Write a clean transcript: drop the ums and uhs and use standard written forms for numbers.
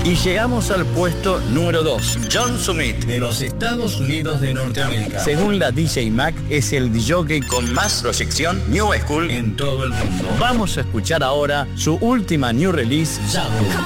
Y llegamos al puesto número 2. John Summit, de los Estados Unidos de Norteamérica. Según la DJ Mag, es el DJ con más proyección New School en todo el mundo. Vamos a escuchar ahora su última new release, Yahoo.